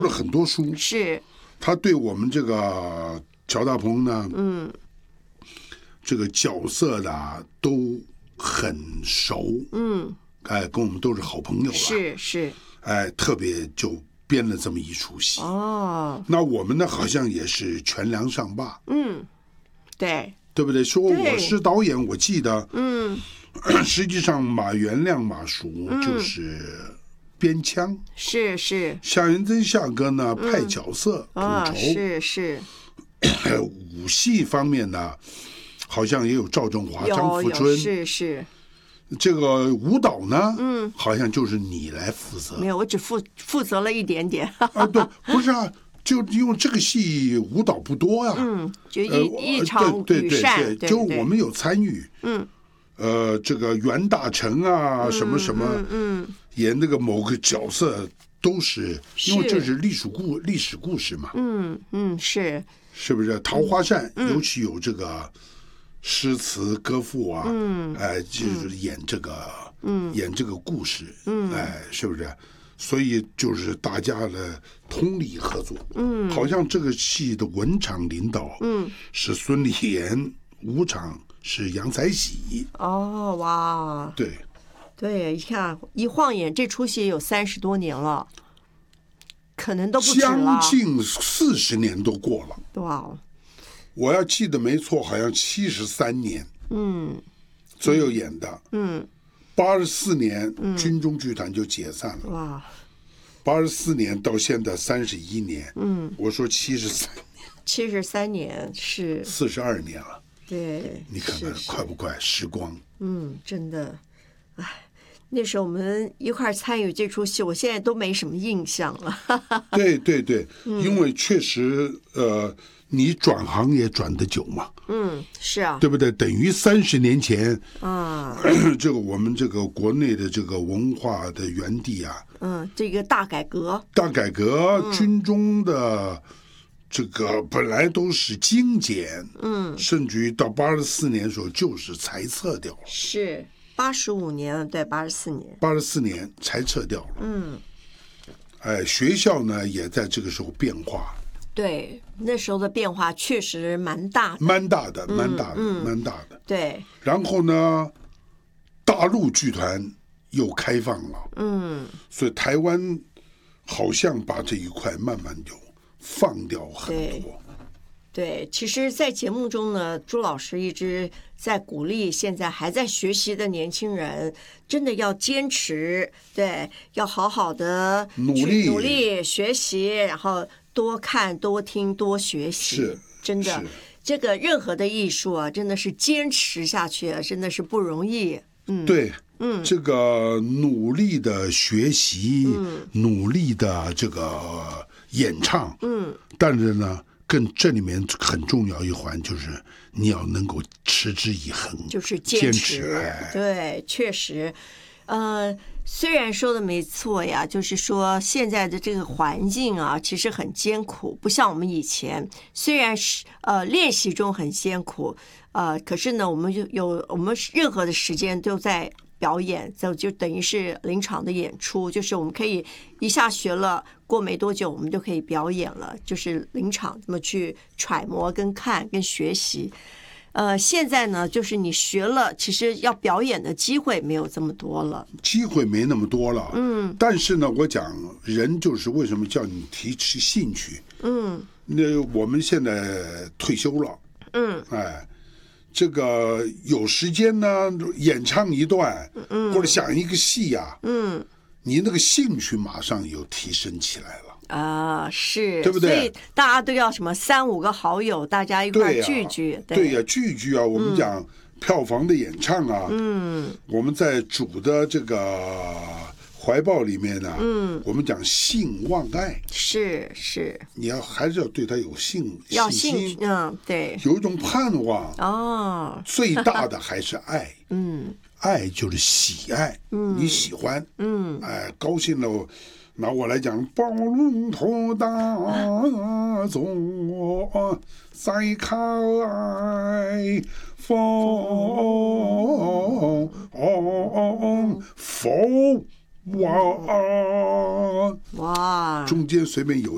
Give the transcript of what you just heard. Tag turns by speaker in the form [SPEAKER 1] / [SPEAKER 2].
[SPEAKER 1] 了很多书，
[SPEAKER 2] 是
[SPEAKER 1] 他对我们这个乔大鹏呢，这个角色的都很熟，跟我们都是好朋友了，
[SPEAKER 2] 是，
[SPEAKER 1] 特别就编了这么一出戏。
[SPEAKER 2] 哦，
[SPEAKER 1] 那我们呢，好像也是全梁上坝，
[SPEAKER 2] 对
[SPEAKER 1] 不对？说我是导演，我记得，实际上马元亮马叔就是编腔，
[SPEAKER 2] 是，
[SPEAKER 1] 夏元珍夏哥呢派角色统筹，
[SPEAKER 2] 是，
[SPEAKER 1] 武戏方面呢，好像也有赵正华、张富春，
[SPEAKER 2] 是。
[SPEAKER 1] 这个舞蹈呢，好像就是你来负责。
[SPEAKER 2] 没有，我只负责了一点点。
[SPEAKER 1] 对，不是啊，就因为这个戏舞蹈不多呀，
[SPEAKER 2] 就一场
[SPEAKER 1] 对，
[SPEAKER 2] 羽扇，
[SPEAKER 1] 就我们有参与，这个袁大成啊，什么，演那个某个角色都是，因为这是历史故事嘛，是不是？桃花扇尤其有这个。诗词歌赋啊，就是演这个故事，是不是？所以就是大家的通力合作，好像这个戏的文场领导，是孙立言，武场是杨才喜。
[SPEAKER 2] 哦，哇，对，你看一晃眼，这出戏也有30多年了，可能都不止了，
[SPEAKER 1] 将近40年都过了。
[SPEAKER 2] 哇！
[SPEAKER 1] 我要记得没错，好像73年，左右演的，84年军中剧团就解散了，
[SPEAKER 2] 哇
[SPEAKER 1] ，84年到现在31年，我说
[SPEAKER 2] 73年是
[SPEAKER 1] 42年了，
[SPEAKER 2] 对，
[SPEAKER 1] 你看看快不快？时光，
[SPEAKER 2] 真的，哎，那时候我们一块参与这出戏，我现在都没什么印象了。
[SPEAKER 1] 对，因为确实，你转行也转得久嘛，
[SPEAKER 2] 是啊，
[SPEAKER 1] 对不对？等于30年前啊，这个我们这个国内的这个文化的园地啊，
[SPEAKER 2] 这个大改革，
[SPEAKER 1] 军中的这个本来都是精简，甚至于到84年的时候就是裁撤掉了，
[SPEAKER 2] 是85年，对，84年
[SPEAKER 1] 裁撤掉了，学校呢也在这个时候变化。
[SPEAKER 2] 对，那时候的变化确实蛮大的。
[SPEAKER 1] 对。然后呢，大陆剧团又开放了，所以台湾好像把这一块慢慢就放掉很多。
[SPEAKER 2] 对，其实，在节目中呢，朱老师一直在鼓励现在还在学习的年轻人，真的要坚持，对，要好好的
[SPEAKER 1] 努
[SPEAKER 2] 力学习，然后多看、多听、多学习。
[SPEAKER 1] 是，
[SPEAKER 2] 真的，这个任何的艺术啊，真的是坚持下去，真的是不容易。
[SPEAKER 1] 对，这个努力的学习，努力的这个演唱，但是呢。这里面很重要一环就是你要能够持之以恒，
[SPEAKER 2] 就是坚持。对，确实，虽然说的没错呀，就是说现在的这个环境啊，其实很艰苦，不像我们以前，虽然是练习中很艰苦，可是呢，我们任何的时间都在表演，就等于是临场的演出，就是我们可以一下学了，过没多久我们就可以表演了，就是临场这么去揣摩、跟看、跟学习。现在呢，就是你学了，其实要表演的机会没有这么多了，
[SPEAKER 1] 机会没那么多了。但是呢，我讲人就是为什么叫你提起兴趣。那我们现在退休了。这个有时间呢，演唱一段，或者想一个戏呀，你那个兴趣马上有提升起来了
[SPEAKER 2] 是，
[SPEAKER 1] 对不对？
[SPEAKER 2] 所以大家都要什么3-5个好友，大家一块聚聚，
[SPEAKER 1] 对呀，聚啊，我们讲票房的演唱啊，我们在主的这个怀抱里面呢，我们讲信望爱，
[SPEAKER 2] 是，
[SPEAKER 1] 你还是要对他有信心，
[SPEAKER 2] 对，
[SPEAKER 1] 有一种盼望最大的还是爱，爱就是喜爱，你喜欢，高兴了，拿我来讲，包龙头大作，再开风。哇，中间随便有